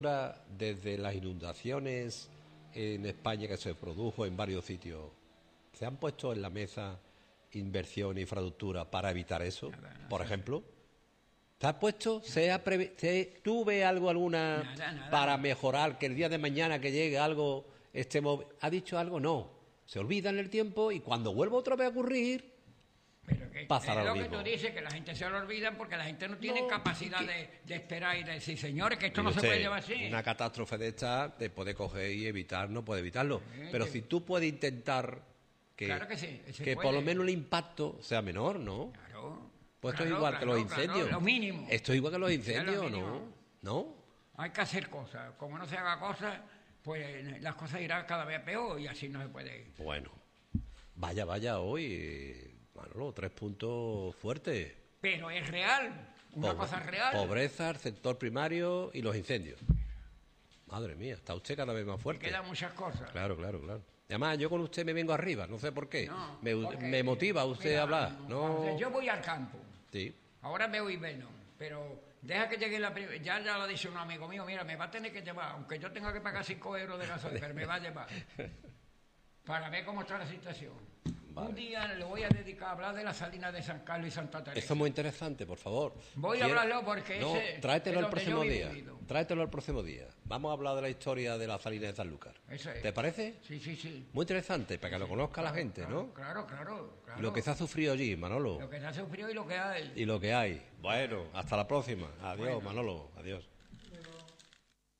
Desde las inundaciones en España que se produjo en varios sitios, ¿se han puesto en la mesa inversión e infraestructura para evitar eso? Nada, nada. Por ejemplo, ¿te has puesto? ¿Tú ves algo alguna Nada. para mejorar que el día de mañana que llegue algo estemos? ¿Ha dicho algo? No. Se olvida en el tiempo y cuando vuelva otra vez a ocurrir, Pero que pasará es lo lo que mismo. tú dices, que la gente se lo olvida porque la gente no tiene No, capacidad de esperar y de decir, señores, que esto no se Usted, puede llevar así. una catástrofe de esta te puede coger y evitar, no puede evitarlo. Sí, Pero que- si tú puedes intentar que, Claro que sí, se que puede. por lo menos el impacto sea menor, ¿no? Claro. Pues esto es Claro, igual que los claro, incendios. lo mínimo. Esto es igual que los Ya incendios, lo ¿no? mínimo. ¿No? Hay que hacer cosas. Como no se haga cosas, pues las cosas irán cada vez peor y así no se puede ir. Bueno, vaya hoy, Manolo, 3 puntos fuertes. Pero es real, una cosa real. Pobreza, el sector primario y los incendios. Madre mía, está usted cada vez más fuerte. Quedan muchas cosas. Claro. Y además, yo con usted me vengo arriba, no sé por qué. No, me, porque, me motiva usted mira, a hablar, ¿no? yo voy al campo. Sí. Ahora me voy Venom, pero deja que llegue la primera. Ya lo dice un amigo mío, mira, me va a tener que llevar, aunque yo tenga que pagar 5 euros de gasolina, pero me va a llevar. Para ver cómo está la situación. Vale. Un día le voy a dedicar a hablar de las salinas de San Carlos y Santa Teresa. Eso es muy interesante, por favor. Voy a hablarlo porque No, ese tráetelo es el donde próximo yo he día. vivido. Tráetelo el próximo día. Vamos a hablar de la historia de la salina de Sanlúcar. Eso es. ¿Te parece? Sí. Muy interesante, para que lo conozca la gente, ¿no? Claro. Y lo que se ha sufrido allí, Manolo. Lo que se ha sufrido y lo que hay. Y lo que hay. Bueno, hasta la próxima. Adiós, Bueno. Manolo. Adiós.